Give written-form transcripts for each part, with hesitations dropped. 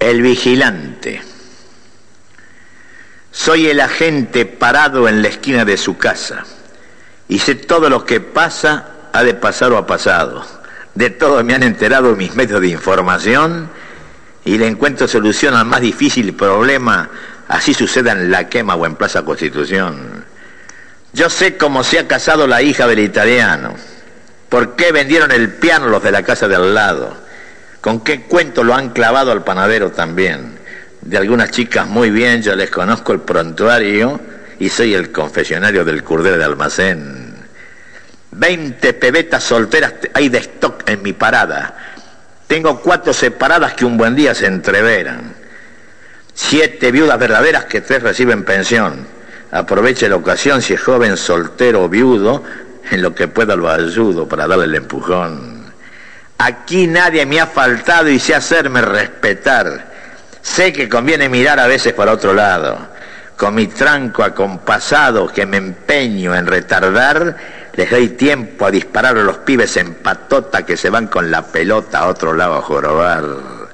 El vigilante. Soy el agente parado en la esquina de su casa y sé todo lo que pasa, ha de pasar o ha pasado. De todo me han enterado mis medios de información y le encuentro solución al más difícil problema, así suceda en La Quema o en Plaza Constitución. Yo sé cómo se ha casado la hija del italiano, por qué vendieron el piano los de la casa de al lado, con qué cuento lo han clavado al panadero también. De algunas chicas muy bien, yo les conozco el prontuario y soy el confesionario del curdero de almacén. 20 pebetas solteras hay de stock en mi parada. Tengo 4 separadas que un buen día se entreveran. 7 viudas verdaderas que 3 reciben pensión. Aproveche la ocasión, si es joven, soltero o viudo, en lo que pueda lo ayudo para darle el empujón. Aquí nadie me ha faltado y sé hacerme respetar. Sé que conviene mirar a veces para otro lado. Con mi tranco acompasado que me empeño en retardar, les doy tiempo a disparar a los pibes en patota que se van con la pelota a otro lado a jorobar.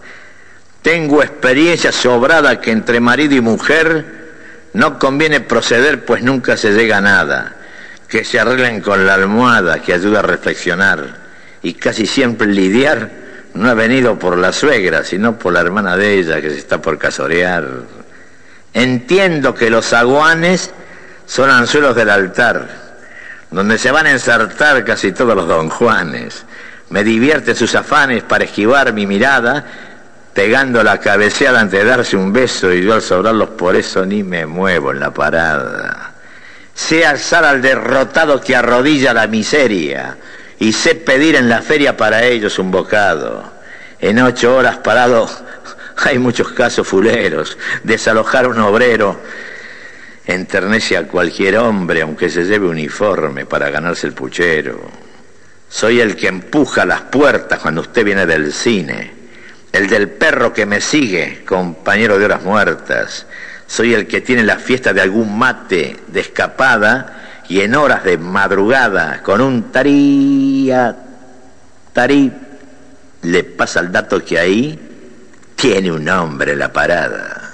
Tengo experiencia sobrada que entre marido y mujer no conviene proceder, pues nunca se llega a nada. Que se arreglen con la almohada que ayuda a reflexionar. Y casi siempre lidiar no ha venido por la suegra, sino por la hermana de ella que se está por casorear. Entiendo que los aguanes son anzuelos del altar, donde se van a ensartar casi todos los don Juanes. Me divierte sus afanes para esquivar mi mirada, pegando la cabeceada antes de darse un beso, y yo al sobrarlos por eso ni me muevo en la parada. Sé alzar al derrotado que arrodilla la miseria, y sé pedir en la feria para ellos un bocado. En 8 horas parado hay muchos casos fuleros. Desalojar a un obrero enternece a cualquier hombre, aunque se lleve uniforme para ganarse el puchero. Soy el que empuja las puertas cuando usted viene del cine, el del perro que me sigue, compañero de horas muertas. Soy el que tiene la fiesta de algún mate de escapada y en horas de madrugada, con un tarí, le pasa el dato que ahí tiene un hombre la parada.